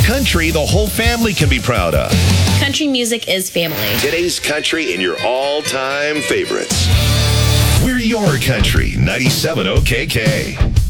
Country the whole family can be proud of. Country music is family. Today's country and your all-time favorites. We're your country, 97 OKK.